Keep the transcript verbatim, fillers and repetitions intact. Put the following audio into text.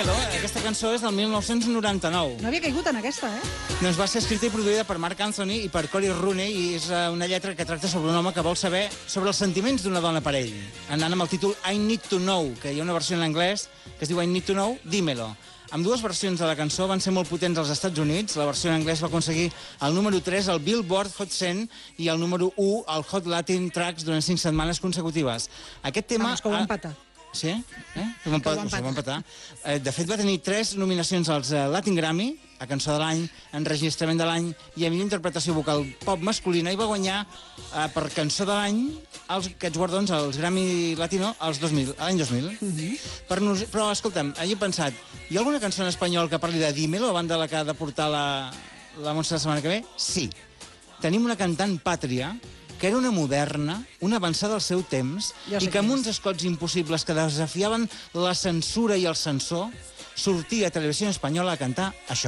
Dímelo, aquesta cançó és del mil nou-cents noranta-nou. No havia caigut en aquesta, eh? Doncs va ser escrita i produïda per Mark Anthony i per Cory Rooney i és eh, una lletra que tracta sobre un home que vol saber sobre els sentiments d'una dona per ell, anant amb el títol I Need to Know, que hi ha una versió en anglès que es diu I Need to Know, Dímelo. Amb dues versions de la cançó van ser molt potents als Estats Units. La versió en anglès va aconseguir el número tres al Billboard Hot cent i el número u al Hot Latin Tracks durant cinc setmanes consecutives. Aquest tema... Vamos, que ho va empatar. Sí? Eh? Que ho va empatar. Ho va empatar. Eh, de fet, va tenir tres nominacions als uh, Latin Grammy, a Cançó de l'any, Enregistrament de l'any i a millor interpretació vocal pop masculina, i va guanyar uh, per Cançó de l'any els, aquests guardons, els Grammy Latino, als dos mil, l'any dos mil. Uh -huh. per nos... Però, escolta'm, he pensat, hi ha alguna cançó en espanyol que parli de Dímelo, a banda de la que ha de portar la, la Montse la setmana que ve? Sí. Tenim una cantant pàtria que era una moderna, una avançada al seu temps, i que amb uns escots impossibles que desafiaven la censura i el censor, sortia a Televisió Espanyola a cantar això.